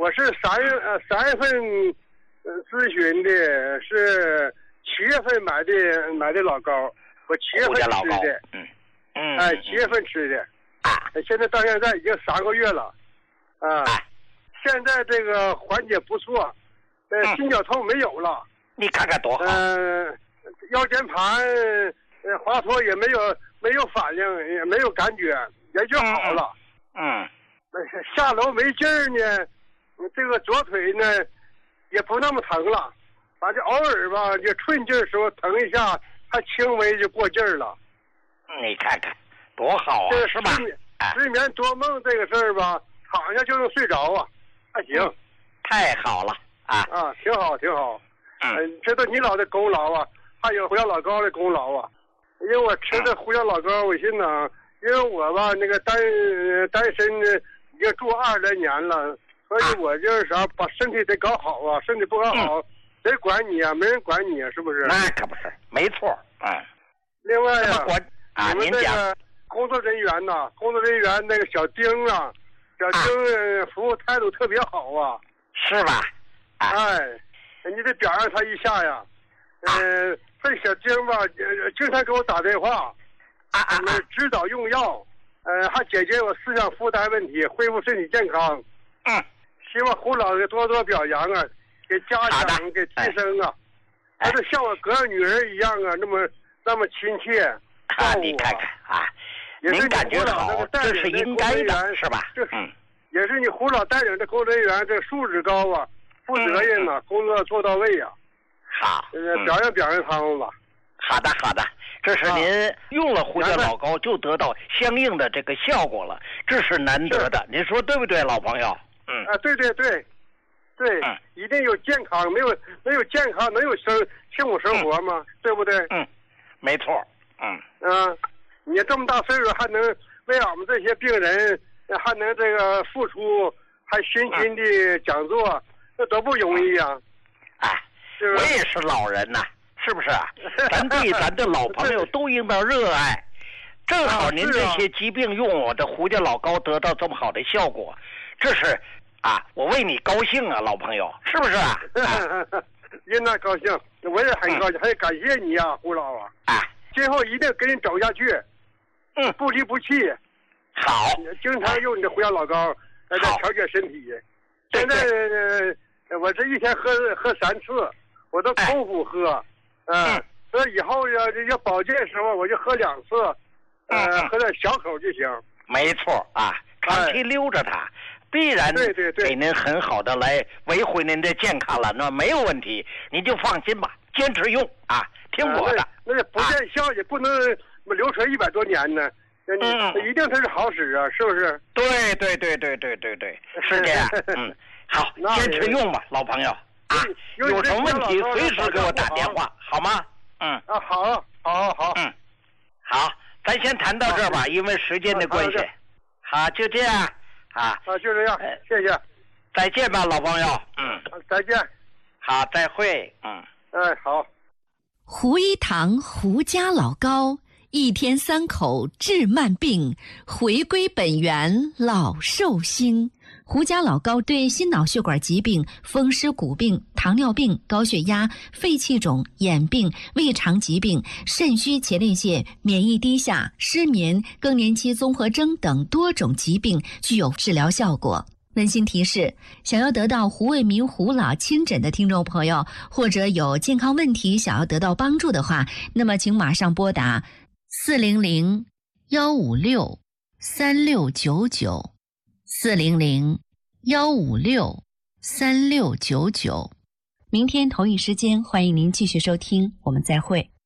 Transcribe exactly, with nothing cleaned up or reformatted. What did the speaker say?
我是三月呃三月份呃咨询的，是七月份买的买的老高，我七月份吃的， 嗯嗯， 哎，七月份吃的， 啊， 现在到现在已经三个月了，啊， 哎， 现在这个缓解不错，呃， 嗯、 心绞痛没有了， 你看看多好， 嗯、呃，腰间盘呃滑脱也没有没有反应，也没有感觉，也就好了， 嗯， 嗯下楼没劲儿呢。这个左腿呢，也不那么疼了，反正偶尔吧，就寸劲儿时候疼一下，还轻微就过劲儿了。 你看看多好啊， 这个是吧？ 失眠多梦这个事儿吧，躺下就能睡着啊，还行、嗯， 太好了啊啊，挺好挺好。 嗯， 嗯这都你老的功劳啊，还有胡椒老高的功劳啊。因为我吃的胡椒老高，我心想，因为我吧那个单单身已经住二十来年了。所以我就是啥，把身体得搞好啊，身体不搞好，谁、嗯、管你啊？没人管你啊，是不是？ 那可不是，没错。嗯。 另外呀、 啊， 啊，你们这个工作人员呐、啊，工作人员那个小丁啊，小丁、啊、服务态度特别好啊， 是吧？ 啊、哎，你得表扬他一下呀。呃，这小丁吧，经常给我打电话， 啊啊啊， 指导用药，呃，还解决我思想负担问题，恢复身体健康。 嗯。 希望胡老给多多表扬啊，给嘉奖，给提升啊，他就像我隔女儿一样啊，那么那么亲切。 啊，你看看啊，您感觉好，这是应该的，是吧？ 这嗯，也是你胡老带领的工作人员，这素质高啊，负责任呐、啊，工作做到位呀、 啊。好， 呃，表扬表扬他们吧。 好的，好的，这是您用了胡椒老高就得到相应的这个效果了，这是难得的，您说对不对，老朋友？嗯啊，对对对，对， 嗯、 一定有健康，没有没有健康，能有生幸福生活吗？ 嗯、 对不对？ 嗯，没错。嗯啊，你这么大岁数还能为俺们这些病人还能这个付出，还辛勤的讲座，嗯、这多不容易啊！ 哎，是我也是老人呐、啊，是不是啊？咱对咱的老朋友都应当热爱。正好您这些疾病用我的胡椒老高得到这么好的效果，这是。啊，我为你高兴啊，老朋友，是不是啊？ 应当高兴，我也很高兴，还感谢你啊，胡老啊！ 啊， 今后一定跟你走下去， 嗯， 不离不弃。 好， 经常用你的胡椒老高来调节身体。现在、呃、我这一天喝喝三次，我都空腹喝， 嗯， 所以以后要要保健时候我就喝两次，呃， 嗯、 喝点小口就行。 没错啊，长期溜着它。哎必然给您很好的来维护您的健康了，那没有问题，您就放心吧，坚持用啊，听我的。 那那不见效也不能流传一百多年呢， 嗯， 一定它是好使啊，是不是？ 对对对对对对对，是这样。嗯，好，坚持用吧，老朋友啊，有什么问题随时给我打电话，好吗？嗯啊，好，好，好， 嗯，好，咱先谈到这儿吧，因为时间的关系。好，就这样。啊啊，就这样，谢谢， 再见吧，老朋友。嗯， 再见。 好，再会。嗯， 哎，好。 胡一堂胡家老高，一天三口治慢病，回归本源老寿星。胡家老高对心脑血管疾病、风湿骨病、糖尿病、高血压、肺气肿、眼病、胃肠疾病、肾虚前列腺、免疫低下、失眠、更年期综合征等多种疾病具有治疗效果。温馨提示：想要得到胡卫民胡老亲诊的听众朋友，或者有健康问题想要得到帮助的话，那么请马上拨打四零零幺五六三六九九。四零零幺五六三六九九，明天同一时间，欢迎您继续收听，我们再会。